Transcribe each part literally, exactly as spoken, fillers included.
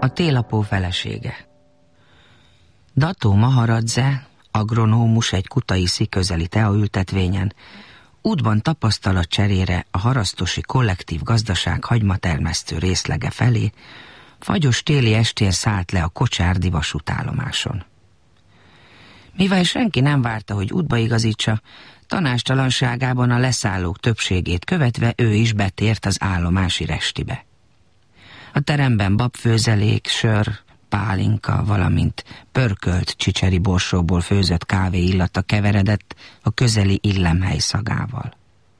A télapó felesége. Dató Maharadze, agronómus egy Kutaiszi közeli teaültetvényen, útban tapasztalat cserére a harasztosi kollektív gazdaság hagymatermesztő részlege felé, fagyos téli estén szállt le a Kocsárdi vasútállomáson. Mivel senki nem várta, hogy útba igazítsa, tanástalanságában a leszállók többségét követve ő is betért az állomási restibe. A teremben babfőzelék, sör, pálinka, valamint pörkölt csicseri borsóból főzött kávé illata keveredett a közeli illemhely szagával.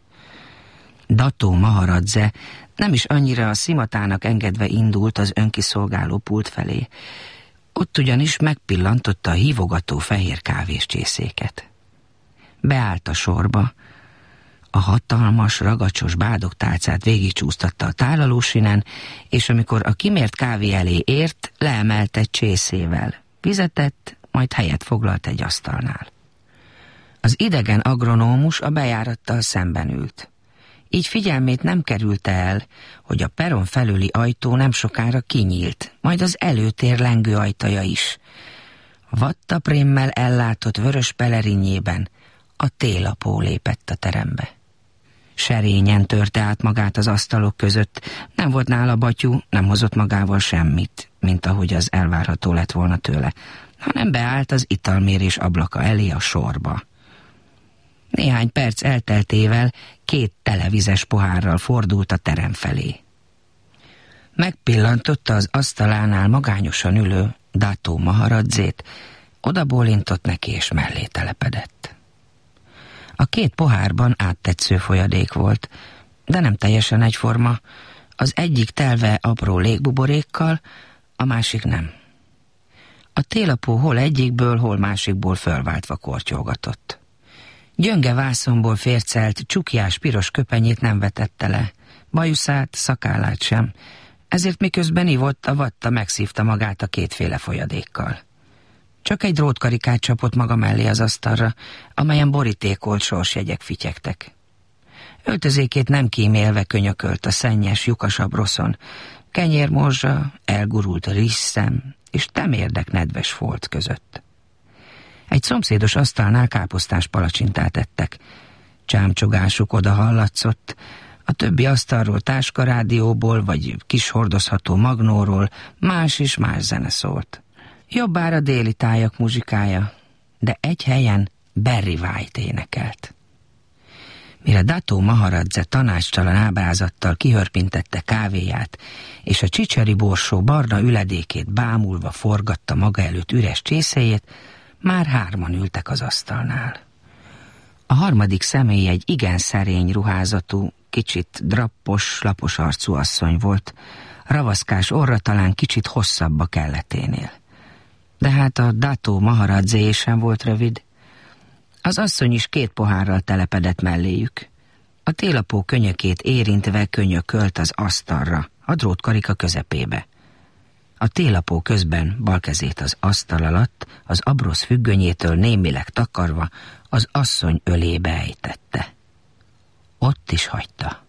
Dató Maharadze nem is annyira a szimatának engedve indult az önkiszolgáló pult felé, ott ugyanis megpillantotta a hívogató fehér kávéscsészéket. Beállt a sorba, a hatalmas, ragacsos bádogtálcát végigcsúsztatta a tálalósinen, és amikor a kimért kávé elé ért, leemelt egy csészével. Fizetett, majd helyet foglalt egy asztalnál. Az idegen agronómus a bejárattal szemben ült. Így figyelmét nem kerülte el, hogy a peron felüli ajtó nem sokára kinyílt, majd az előtér lengő ajtaja is. Vattaprémmel ellátott vörös pelerinjében a télapó lépett a terembe. Serényen törte át magát az asztalok között, nem volt nála batyú, nem hozott magával semmit, mint ahogy az elvárható lett volna tőle, hanem beállt az italmérés ablaka elé a sorba. Néhány perc elteltével két televizes pohárral fordult a terem felé. Megpillantotta az asztalánál magányosan ülő Dató Maharadzét, odabólintott neki és mellé telepedett. A két pohárban áttetsző folyadék volt, de nem teljesen egyforma, az egyik telve apró légbuborékkal, a másik nem. A télapó hol egyikből, hol másikból fölváltva kortyolgatott. Gyönge vászonból fércelt, csukjás piros köpenyét nem vetette le, bajuszát, szakállát sem, ezért miközben ivott, a vatta megszívta magát a kétféle folyadékkal. Csak egy drótkarikát csapott maga mellé az asztalra, amelyen borítékolt sorsjegyek fityegtek. Öltözékét nem kímélve könyökölt a szennyes lyukasabb roszon, kenyérmorzsa, elgurult rizszem és temérdek nedves folt között. Egy szomszédos asztalnál káposztás palacsintát ettek. Csámcsogásuk oda hallatszott, a többi asztalról táskarádióból vagy kis hordozható magnóról más és más zene szólt. Jobbára déli tájak muzsikája, de egy helyen Barry White énekelt. Mire Dató Maharadze tanácstalan ábrázattal kihörpintette kávéját, és a csicseri borsó barna üledékét bámulva forgatta maga előtt üres csészéjét, már hárman ültek az asztalnál. A harmadik személy egy igen szerény ruházatú, kicsit drappos, lapos arcú asszony volt, ravaszkás orra talán kicsit hosszabb a kelleténél. De hát a Dató Maharadzé sem volt rövid. Az asszony is két pohárral telepedett melléjük. A télapó könyökét érintve könyökölt az asztalra, a drótkarika közepébe. A télapó közben bal kezét az asztal alatt, az abrosz függönyétől némileg takarva, az asszony ölébe ejtette. Ott is hagyta.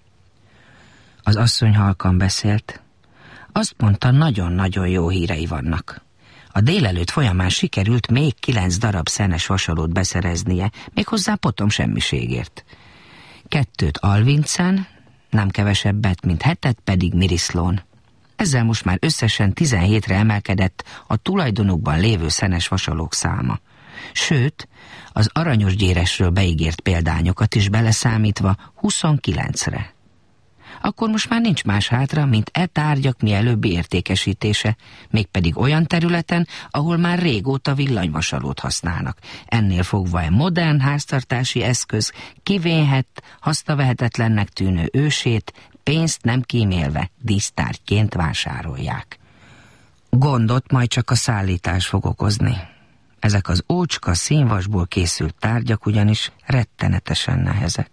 Az asszony halkan beszélt. Azt mondta, nagyon-nagyon jó hírei vannak. A délelőtt folyamán sikerült még kilenc darab szenes vasalót beszereznie, méghozzá potom semmiségért. Kettőt Alvincen, nem kevesebbet, mint hetet pedig Miriszlón. Ezzel most már összesen tizenhétre emelkedett a tulajdonukban lévő szenes vasalók száma. Sőt, az aranyos gyéresről beígért példányokat is beleszámítva huszonkilencre. Akkor most már nincs más hátra, mint e tárgyak mielőbbi értékesítése, mégpedig olyan területen, ahol már régóta villanyvasalót használnak. Ennél fogva egy modern háztartási eszköz kivénhet, hasztavehetetlennek tűnő ősét, pénzt nem kímélve dísztárgyként vásárolják. Gondot majd csak a szállítás fog okozni. Ezek az ócska színvasból készült tárgyak ugyanis rettenetesen nehezek.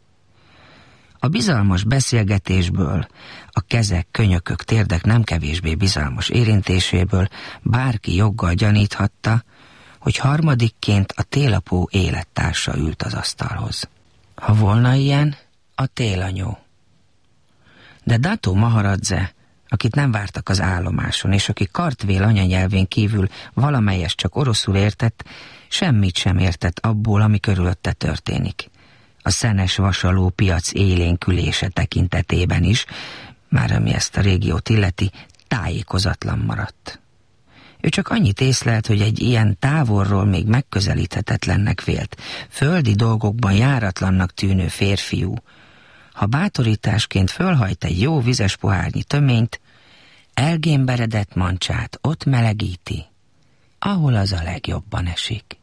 A bizalmas beszélgetésből, a kezek, könyökök, térdek nem kevésbé bizalmas érintéséből bárki joggal gyaníthatta, hogy harmadikként a télapó élettársa ült az asztalhoz. Ha volna ilyen, a télanyó. De Dató Maharadze akit nem vártak az állomáson, és aki Kartvél anyanyelvén kívül valamelyes csak oroszul értett, semmit sem értett abból, ami körülötte történik. A szenes vasaló piac élénkülése tekintetében is, már ami ezt a régiót illeti, tájékozatlan maradt. Ő csak annyit észlelt, hogy egy ilyen távolról még megközelíthetetlennek vélt, földi dolgokban járatlannak tűnő férfiú, ha bátorításként fölhajt egy jó vizes pohárnyi töményt, elgémberedett mancsát ott melegíti, ahol az a legjobban esik.